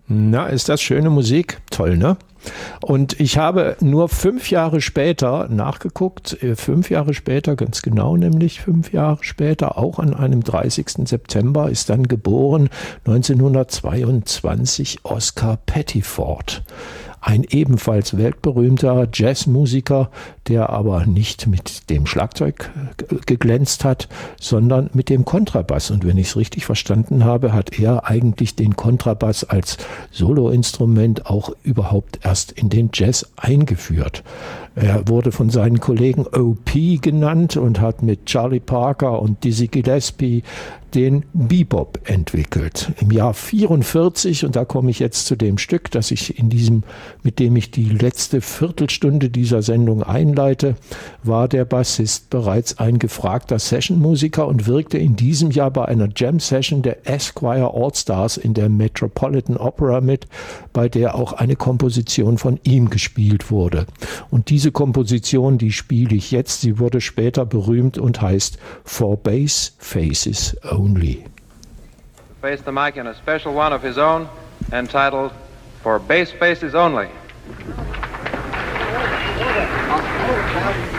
Na, ist das schöne Musik? Toll, ne? Und ich habe nur 5 Jahre später nachgeguckt, 5 Jahre später, ganz genau nämlich 5 Jahre später, auch an einem 30. September, ist dann geboren 1922 Oscar Pettiford. Ein ebenfalls weltberühmter Jazzmusiker, der aber nicht mit dem Schlagzeug geglänzt hat, sondern mit dem Kontrabass. Und wenn ich es richtig verstanden habe, hat er eigentlich den Kontrabass als Soloinstrument auch überhaupt erst in den Jazz eingeführt. Er wurde von seinen Kollegen O.P. genannt und hat mit Charlie Parker und Dizzy Gillespie den Bebop entwickelt. Im Jahr 1944, und da komme ich jetzt zu dem Stück, das ich mit dem ich die letzte Viertelstunde dieser Sendung einleite, war der Bassist bereits ein gefragter Sessionmusiker und wirkte in diesem Jahr bei einer Jam-Session der Esquire All-Stars in der Metropolitan Opera mit, bei der auch eine Komposition von ihm gespielt wurde. Und diese Komposition, die spiele ich jetzt, sie wurde später berühmt und heißt For Bass Faces Only. Face the mic in a special one of his own entitled For Bass Faces Only.